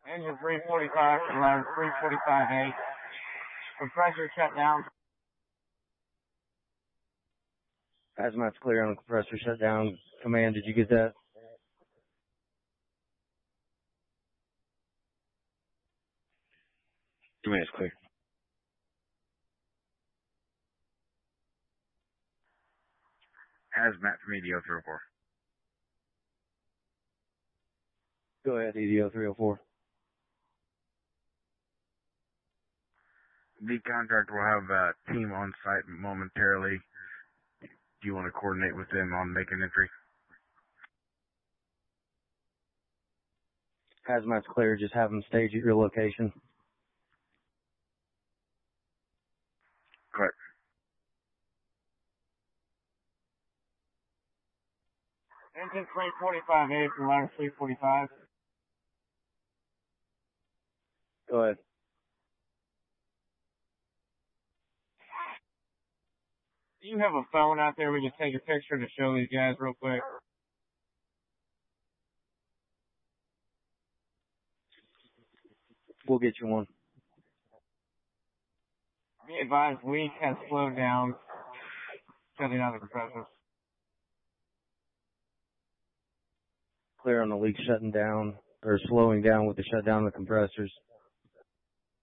Engine 345, ladder 345A. Compressor shut down. Hazmat's clear on the compressor shutdown. Command, did you get that? Command's clear. Hazmat from EDO 304. Go ahead, EDO 304. The contractor will have a team on site momentarily. Do you want to coordinate with them on making entry? Hazmat's clear, just have them stage at your location. Correct. Engine 345A from ladder 345. Go ahead. Do you have a phone out there we can take a picture to show these guys real quick? We'll get you one. Be advised, leak has slowed down, shutting down the compressors. Clear on the leak shutting down, or slowing down with the shutdown of the compressors.